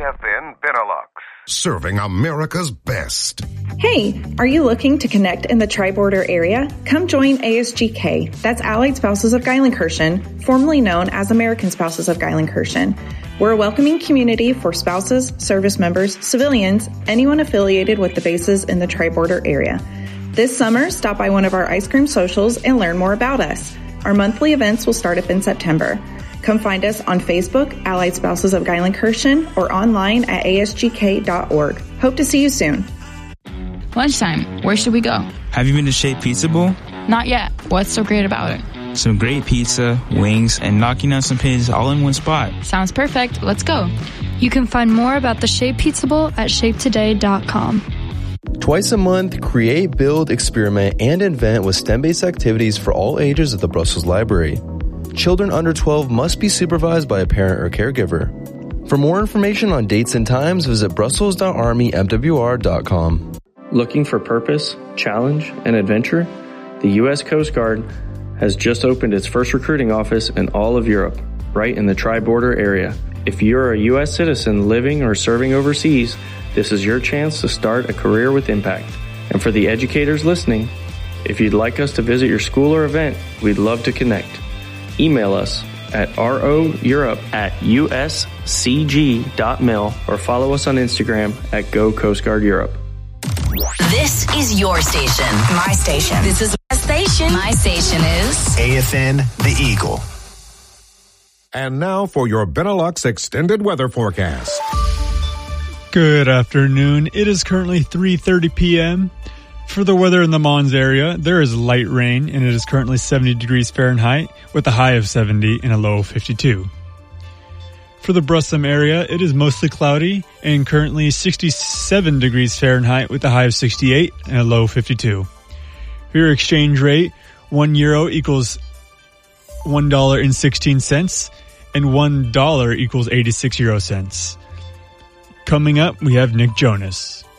AFN Benelux. Serving America's best. Hey, are you looking to connect in the Tri-Border area? Come join ASGK. That's Allied Spouses of Geilenkirchen, formerly known as American Spouses of Geilenkirchen. We're a welcoming community for spouses, service members, civilians, anyone affiliated with the bases in the Tri-Border area. This summer, stop by one of our ice cream socials and learn more about us. Our monthly events will start up in September. Come find us on Facebook, Allied Spouses of Geilenkirchen, or online at asgk.org. Hope to see you soon. Lunchtime. Where should we go? Have you been to Shea Pizza Bowl? Not yet. What's so great about it? Some great pizza, wings, and knocking down some pins all in one spot. Sounds perfect. Let's go. You can find more about the Shea Pizza Bowl at shapetoday.com. Twice a month, create, build, experiment, and invent with STEM-based activities for all ages at the Brussels Library. Children under 12 must be supervised by a parent or caregiver. For more information on dates and times, visit brussels.armymwr.com. Looking for purpose, challenge, and adventure? The U.S. Coast Guard has just opened its first recruiting office in all of Europe, right in the Tri-Border area. If you're a U.S. citizen living or serving overseas, this is your chance to start a career with impact. And for the educators listening, if you'd like us to visit your school or event, we'd love to connect. Email us at roeurope@uscg.mil or follow us on Instagram at Go Coast Guard Europe. This is your station. My station. This is my station. My station is AFN The Eagle. And now for your Benelux extended weather forecast. Good afternoon. It is currently 3:30 p.m. For the weather in the Mons area, there is light rain, and it is currently 70 degrees Fahrenheit with a high of 70 and a low of 52. For the Brussels area, it is mostly cloudy and currently 67 degrees Fahrenheit with a high of 68 and a low of 52. For your exchange rate, €1 equals $1.16 and $1 equals 86 euro cents. Coming up, we have Nick Jonas.